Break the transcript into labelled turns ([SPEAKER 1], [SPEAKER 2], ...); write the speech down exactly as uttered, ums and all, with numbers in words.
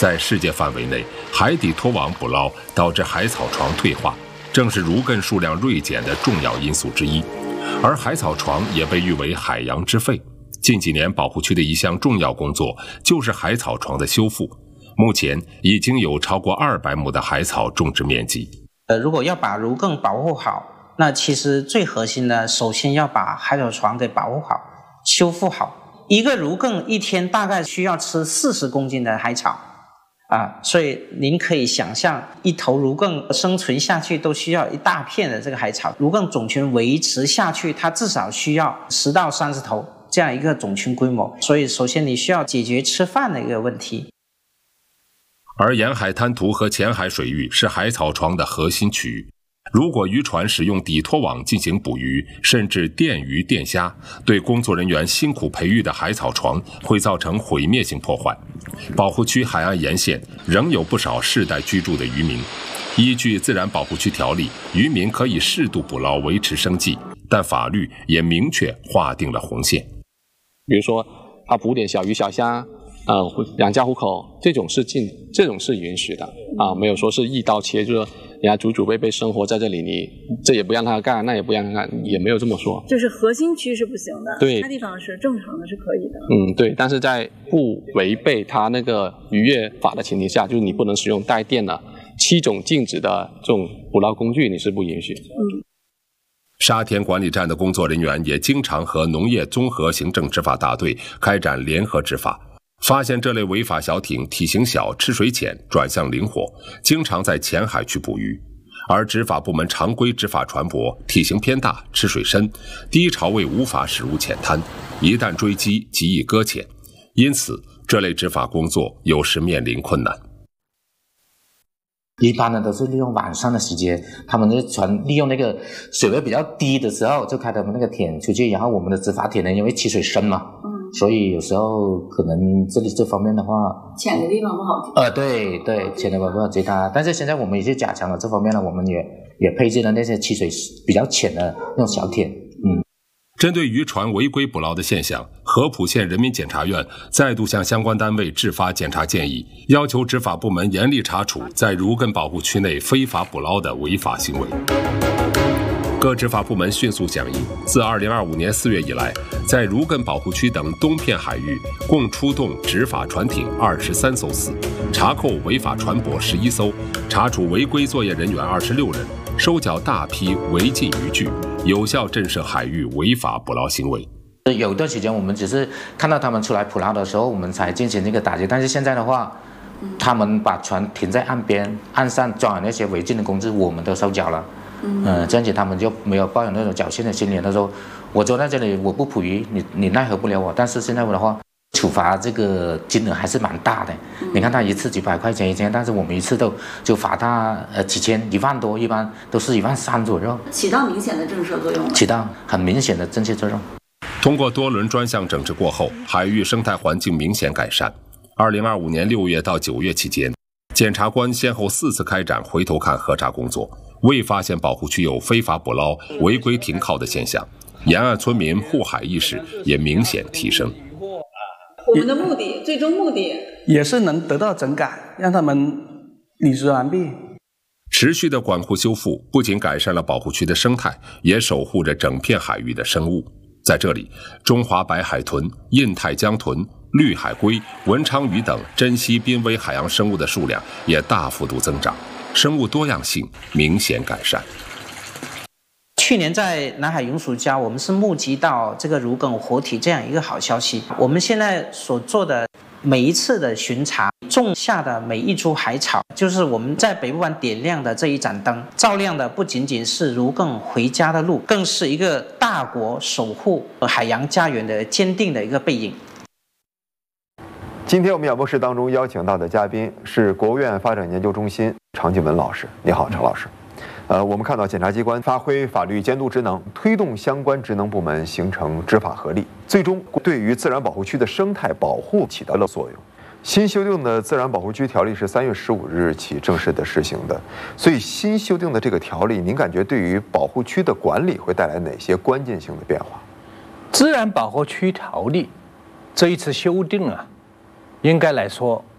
[SPEAKER 1] 在世界范围内，海底拖网捕捞导致海草床退化，正是儒艮数量锐减的重要因素之一。而海草床也被誉为海洋之肺。近几年保护区的一项重要工作就是海草床的修复，目前已经有超过二百亩的海草种植面积。
[SPEAKER 2] 呃，如果要把儒艮保护好，那其实最核心的，首先要把海草床给保护好、修复好。一个儒艮一天大概需要吃四十公斤的海草啊，所以您可以想象，一头儒艮生存下去都需要一大片的这个海草。儒艮种群维持下去，它至少需要十到三十头这样一个种群规模。所以，首先你需要解决吃饭的一个问题。
[SPEAKER 1] 而沿海滩涂和前海水域是海草床的核心区域。如果渔船使用底拖网进行捕鱼，甚至电鱼电虾，对工作人员辛苦培育的海草床会造成毁灭性破坏。保护区海岸沿线仍有不少世代居住的渔民。依据自然保护区条例，渔民可以适度捕捞维持生计，但法律也明确划定了红线。
[SPEAKER 3] 比如说，他捕点小鱼小虾，呃，养家糊口，这种是禁，这种是允许的啊，没有说是一刀切，就是说人家祖祖辈辈生活在这里，你这也不让他干，那也不让他干，也没有这么说。
[SPEAKER 4] 就是核心区是不行的，
[SPEAKER 3] 对，
[SPEAKER 4] 其他地方是正常的，是可以的。
[SPEAKER 3] 嗯，对，但是在不违背他那个渔业法的前提下，就是你不能使用带电的七种禁止的这种捕捞工具，你是不允许。
[SPEAKER 4] 嗯。
[SPEAKER 1] 沙田管理站的工作人员也经常和农业综合行政执法大队开展联合执法。发现这类违法小艇体型小、吃水浅、转向灵活，经常在前海区捕鱼；而执法部门常规执法船舶体型偏大、吃水深，低潮位无法驶入浅滩，一旦追击极易搁浅，因此这类执法工作有时面临困难。
[SPEAKER 5] 一般呢都是利用晚上的时间，他们的船利用那个水位比较低的时候就开他们那个艇出去，然后我们的执法艇呢因为起水深嘛，嗯，所以有时候可能这里这方面的话，
[SPEAKER 4] 浅的地方不好
[SPEAKER 5] 呃，对对，浅的地方不好追它。但是现在我们也是加强了这方面呢，我们也也配置了那些起水比较浅的那种小艇，嗯。
[SPEAKER 1] 针对渔船违规捕捞的现象，合浦县人民检察院再度向相关单位制发检察建议，要求执法部门严厉查处在儒艮保护区内非法捕捞的违法行为。各执法部门迅速响应，自二零二五年四月以来，在儒艮保护区等东片海域共出动执法船艇二十三艘次，查扣违法船舶十一艘，查处违规作业人员二十六人，收缴大批违禁渔具，有效震慑海域违法捕捞行为。
[SPEAKER 5] 有一段时间，我们只是看到他们出来捕捞的时候，我们才进行这个打击。但是现在的话，他们把船停在岸边，岸上装有那些违禁的工具，我们都收缴了。嗯、呃，这样子他们就没有抱有那种侥幸的心理。他说：“我坐在这里，我不捕鱼，你你奈何不了我。”但是现在的话，处罚这个金额还是蛮大的。嗯、你看他一次几百块钱一天，但是我们一次都就罚他呃几千、一万多，一般都是一万三左右，
[SPEAKER 4] 起到明显的震慑作用。
[SPEAKER 5] 起到很明显的震慑作用。
[SPEAKER 1] 通过多轮专项整治过后，海域生态环境明显改善。二零二五年六月到九月期间，检察官先后四次开展回头看核查工作，未发现保护区有非法捕捞、违规停靠的现象，沿岸村民护海意识也明显提升。
[SPEAKER 4] 我们的目的，最终目的
[SPEAKER 6] 也是能得到整改，让他们理直完毕。
[SPEAKER 1] 持续的管护修复不仅改善了保护区的生态，也守护着整片海域的生物。在这里，中华白海豚、印太江豚、绿海龟、文昌鱼等珍稀濒危海洋生物的数量也大幅度增长，生物多样性明显改善。
[SPEAKER 2] 去年在南海永暑礁，我们是目击到这个儒艮活体这样一个好消息。我们现在所做的每一次的巡查，种下的每一株海草，就是我们在北部湾点亮的这一盏灯，照亮的不仅仅是儒艮回家的路，更是一个大国守护海洋家园的坚定的一个背影。
[SPEAKER 7] 今天我们演播室当中邀请到的嘉宾是国务院发展研究中心常静文老师。你好，常老师。呃，我们看到检察机关发挥法律监督职能，推动相关职能部门形成执法合力，最终对于自然保护区的生态保护起到了作用。新修订的自然保护区条例是三月十五日起正式的实行的，所以新修订的这个条例，您感觉对于保护区的管理会带来哪些关键性的变化？
[SPEAKER 8] 自然保护区条例这一次修订啊，应该来说